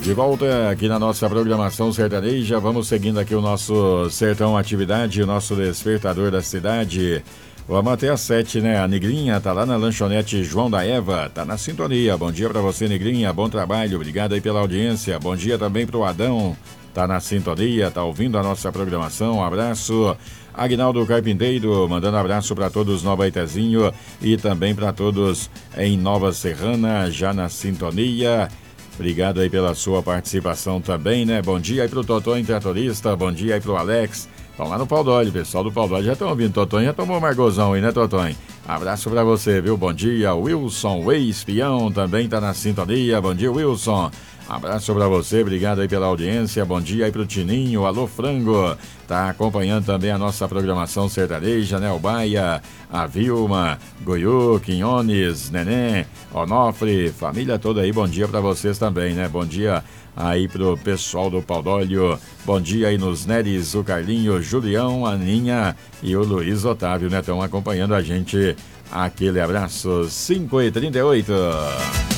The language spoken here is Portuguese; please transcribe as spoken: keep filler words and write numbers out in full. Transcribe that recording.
De volta aqui na nossa programação sertaneja, vamos seguindo aqui o nosso Sertão Atividade, o nosso despertador da cidade. Vamos até às sete, né? A Negrinha tá lá na lanchonete João da Eva, tá na sintonia. Bom dia pra você, Negrinha, bom trabalho, obrigado aí pela audiência. Bom dia também pro Adão, tá na sintonia, tá ouvindo a nossa programação, um abraço. Aguinaldo Carpinteiro, mandando abraço para todos Nova Itezinho e também para todos em Nova Serrana, já na sintonia. Obrigado aí pela sua participação também, né? Bom dia aí pro Totonho Tratorista, bom dia aí pro Alex. Estão lá no Pau d'Olho, pessoal do Pau d'Olho já estão ouvindo. Totonho já tomou Margozão aí, né, Totonho? Abraço pra você, viu? Bom dia, Wilson, o ex-peão, também tá na sintonia. Bom dia, Wilson. Abraço pra você, obrigado aí pela audiência. Bom dia aí pro Tininho, alô Frango. Tá acompanhando também a nossa programação sertaneja, né? O Baia, a Vilma, Goiú, Quinhones, Neném, Onofre, família toda aí. Bom dia pra vocês também, né? Bom dia aí pro pessoal do Pau d'Olho. Bom dia aí nos Neres, o Carlinho, Julião, a Aninha e o Luiz Otávio, né? Estão acompanhando a gente. Aquele abraço, cinco e trinta e oito.